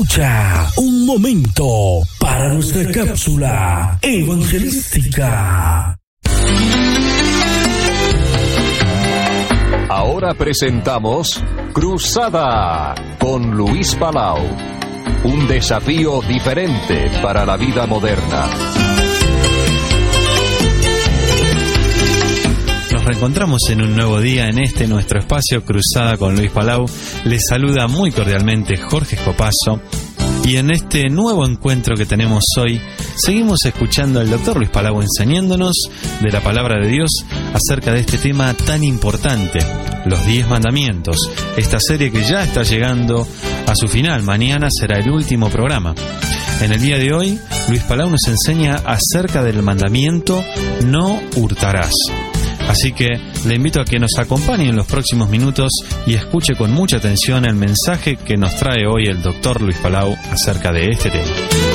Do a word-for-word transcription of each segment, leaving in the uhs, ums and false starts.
escucha un momento para nuestra cápsula evangelística. Ahora presentamos Cruzada con Luis Palau. Un desafío diferente para la vida moderna. Nos reencontramos en un nuevo día en este nuestro espacio Cruzada con Luis Palau. Les saluda muy cordialmente Jorge Escopazo. Y en este nuevo encuentro que tenemos hoy, seguimos escuchando al doctor Luis Palau enseñándonos de la palabra de Dios acerca de este tema tan importante, los diez mandamientos. Esta serie que ya está llegando a su final, mañana será el último programa. En el día de hoy, Luis Palau nos enseña acerca del mandamiento no hurtarás. Así que le invito a que nos acompañe en los próximos minutos y escuche con mucha atención el mensaje que nos trae hoy el doctor Luis Palau acerca de este tema.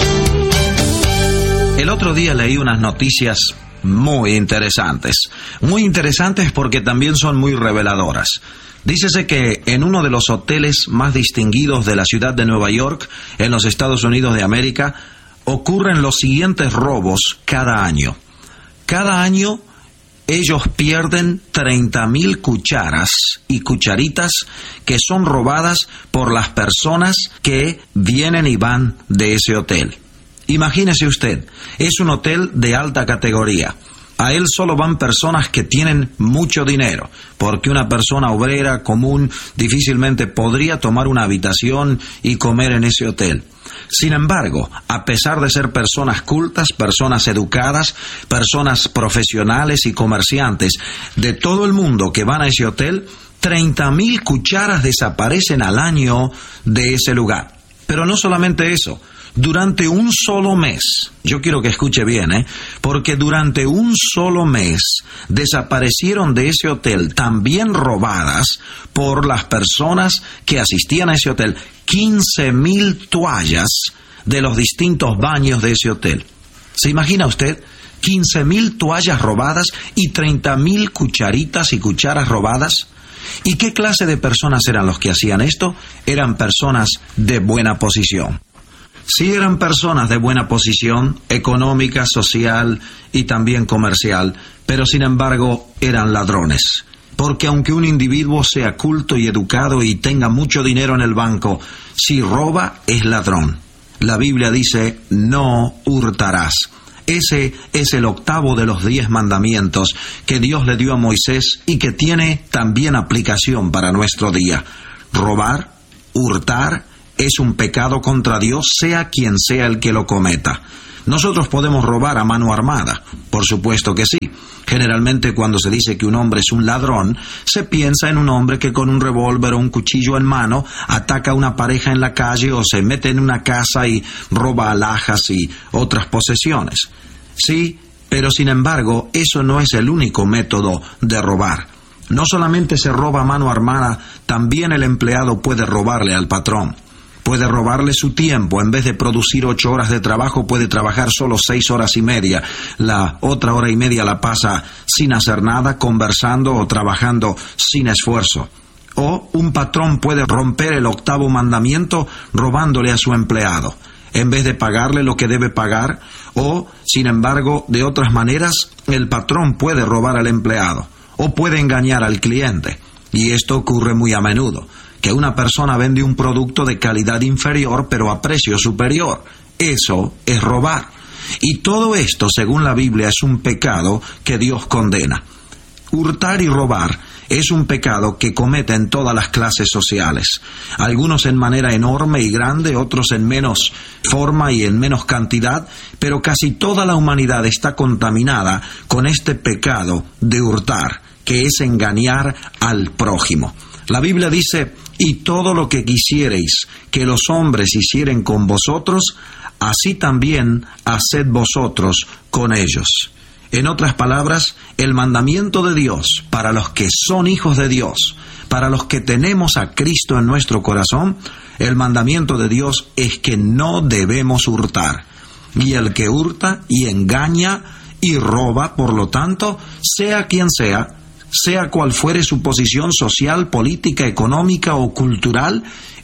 El otro día leí unas noticias muy interesantes. Muy interesantes porque también son muy reveladoras. Dícese que en uno de los hoteles más distinguidos de la ciudad de Nueva York, en los Estados Unidos de América, ocurren los siguientes robos cada año. Cada año ellos pierden treinta mil cucharas y cucharitas que son robadas por las personas que vienen y van de ese hotel. Imagínese usted, es un hotel de alta categoría. A él solo van personas que tienen mucho dinero, porque una persona obrera común difícilmente podría tomar una habitación y comer en ese hotel. Sin embargo, a pesar de ser personas cultas, personas educadas, personas profesionales y comerciantes de todo el mundo que van a ese hotel, treinta mil cucharas desaparecen al año de ese lugar. Pero no solamente eso. Durante un solo mes, yo quiero que escuche bien, ¿eh? Porque durante un solo mes desaparecieron de ese hotel, también robadas por las personas que asistían a ese hotel, quince mil toallas de los distintos baños de ese hotel. ¿Se imagina usted? quince mil toallas robadas y treinta mil cucharitas y cucharas robadas. ¿Y qué clase de personas eran los que hacían esto? Eran personas de buena posición. Sí, eran personas de buena posición económica, social y también comercial, pero sin embargo eran ladrones. Porque aunque un individuo sea culto y educado y tenga mucho dinero en el banco, si roba es ladrón. La Biblia dice, no hurtarás. Ese es el octavo de los diez mandamientos que Dios le dio a Moisés y que tiene también aplicación para nuestro día. Robar, hurtar, es un pecado contra Dios, sea quien sea el que lo cometa. Nosotros podemos robar a mano armada, por supuesto que sí. Generalmente cuando se dice que un hombre es un ladrón, se piensa en un hombre que con un revólver o un cuchillo en mano ataca a una pareja en la calle o se mete en una casa y roba alhajas y otras posesiones. Sí, pero sin embargo, eso no es el único método de robar. No solamente se roba a mano armada, también el empleado puede robarle al patrón. Puede robarle su tiempo. En vez de producir ocho horas de trabajo, puede trabajar solo seis horas y media. La otra hora y media la pasa sin hacer nada, conversando o trabajando sin esfuerzo. O un patrón puede romper el octavo mandamiento robándole a su empleado, en vez de pagarle lo que debe pagar. O, sin embargo, de otras maneras, el patrón puede robar al empleado. O puede engañar al cliente. Y esto ocurre muy a menudo. Que una persona vende un producto de calidad inferior pero a precio superior. Eso es robar. Y todo esto, según la Biblia, es un pecado que Dios condena. Hurtar y robar es un pecado que cometen todas las clases sociales. Algunos en manera enorme y grande, otros en menos forma y en menos cantidad, pero casi toda la humanidad está contaminada con este pecado de hurtar, que es engañar al prójimo. La Biblia dice, y todo lo que quisiereis que los hombres hicieren con vosotros, así también haced vosotros con ellos. En otras palabras, el mandamiento de Dios para los que son hijos de Dios, para los que tenemos a Cristo en nuestro corazón, el mandamiento de Dios es que no debemos hurtar. Y el que hurta y engaña y roba, por lo tanto, sea quien sea, sea cual fuere su posición social, política, económica o cultural,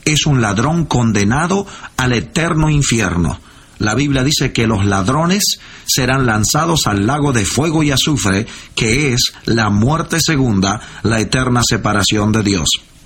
es un ladrón condenado al eterno infierno. La Biblia dice que los ladrones serán lanzados al lago de fuego y azufre, que es la muerte segunda, la eterna separación de Dios.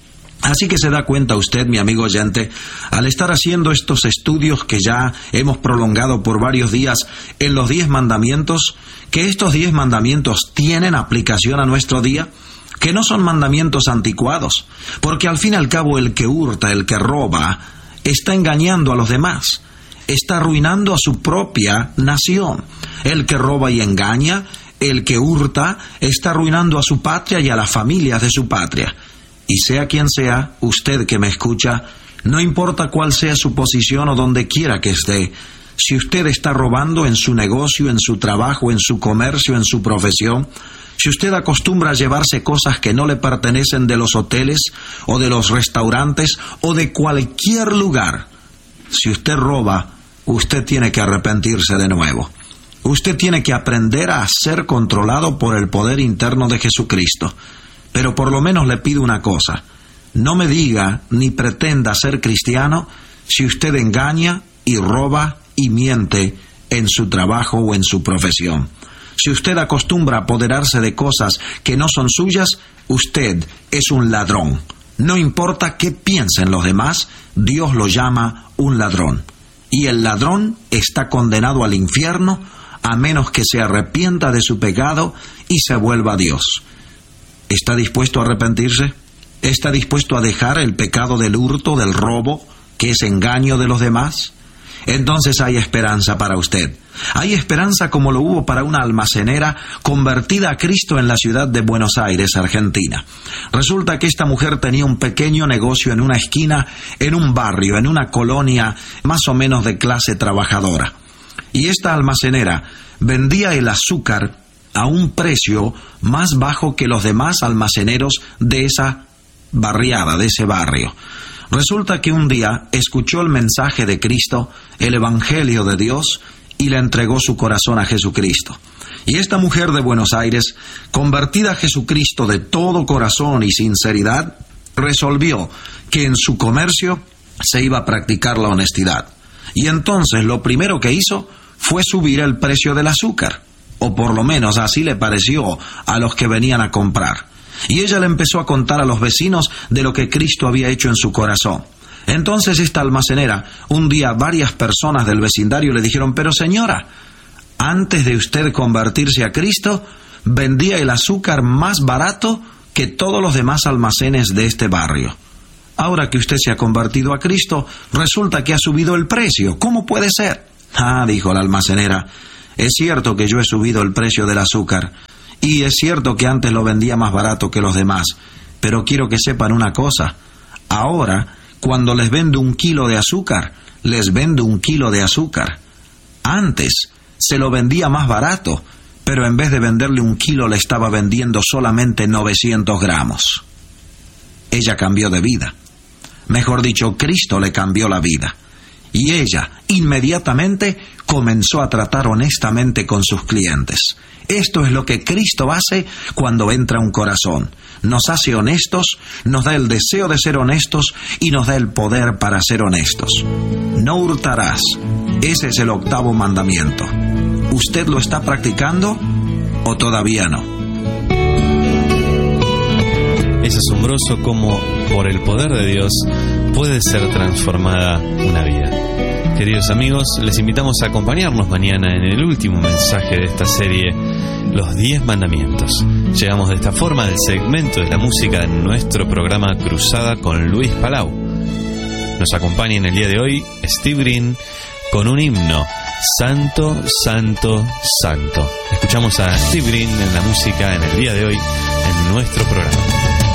Así que se da cuenta usted, mi amigo oyente, al estar haciendo estos estudios que ya hemos prolongado por varios días en los diez mandamientos, que estos diez mandamientos tienen aplicación a nuestro día, que no son mandamientos anticuados, porque al fin y al cabo el que hurta, el que roba, está engañando a los demás, está arruinando a su propia nación. El que roba y engaña, el que hurta, está arruinando a su patria y a las familias de su patria. Y sea quien sea, usted que me escucha, no importa cuál sea su posición o donde quiera que esté, si usted está robando en su negocio, en su trabajo, en su comercio, en su profesión, si usted acostumbra a llevarse cosas que no le pertenecen de los hoteles o de los restaurantes o de cualquier lugar, si usted roba, usted tiene que arrepentirse de nuevo. Usted tiene que aprender a ser controlado por el poder interno de Jesucristo. Pero por lo menos le pido una cosa: no me diga ni pretenda ser cristiano si usted engaña y roba y miente en su trabajo o en su profesión. Si usted acostumbra a apoderarse de cosas que no son suyas, usted es un ladrón. No importa qué piensen los demás, Dios lo llama un ladrón. Y el ladrón está condenado al infierno a menos que se arrepienta de su pecado y se vuelva a Dios. ¿Está dispuesto a arrepentirse? ¿Está dispuesto a dejar el pecado del hurto, del robo, que es engaño de los demás? Entonces hay esperanza para usted. Hay esperanza como lo hubo para una almacenera convertida a Cristo en la ciudad de Buenos Aires, Argentina. Resulta que esta mujer tenía un pequeño negocio en una esquina, en un barrio, en una colonia más o menos de clase trabajadora. Y esta almacenera vendía el azúcar a un precio más bajo que los demás almaceneros de esa barriada, de ese barrio. Resulta que un día escuchó el mensaje de Cristo, el Evangelio de Dios, y le entregó su corazón a Jesucristo. Y esta mujer de Buenos Aires, convertida a Jesucristo de todo corazón y sinceridad, resolvió que en su comercio se iba a practicar la honestidad. Y entonces lo primero que hizo fue subir el precio del azúcar, o por lo menos así le pareció a los que venían a comprar. Y ella le empezó a contar a los vecinos de lo que Cristo había hecho en su corazón. Entonces esta almacenera, un día varias personas del vecindario le dijeron: pero señora, antes de usted convertirse a Cristo, vendía el azúcar más barato que todos los demás almacenes de este barrio. Ahora que usted se ha convertido a Cristo, resulta que ha subido el precio. ¿Cómo puede ser? Ah, dijo la almacenera, es cierto que yo he subido el precio del azúcar, y es cierto que antes lo vendía más barato que los demás, pero quiero que sepan una cosa: ahora, cuando les vendo un kilo de azúcar, les vendo un kilo de azúcar. Antes se lo vendía más barato, pero en vez de venderle un kilo le estaba vendiendo solamente novecientos gramos. Ella cambió de vida. Mejor dicho, Cristo le cambió la vida. Y ella inmediatamente comenzó a tratar honestamente con sus clientes. Esto es lo que Cristo hace cuando entra a un corazón. Nos hace honestos, nos da el deseo de ser honestos y nos da el poder para ser honestos. No hurtarás. Ese es el octavo mandamiento. ¿Usted lo está practicando o todavía no? Es asombroso cómo por el poder de Dios puede ser transformada una vida. Queridos amigos, les invitamos a acompañarnos mañana en el último mensaje de esta serie, Los diez Mandamientos. Llegamos de esta forma al segmento de la música de nuestro programa Cruzada con Luis Palau. Nos acompaña en el día de hoy Steve Green con un himno, Santo, Santo, Santo. Escuchamos a Steve Green en la música en el día de hoy en nuestro programa.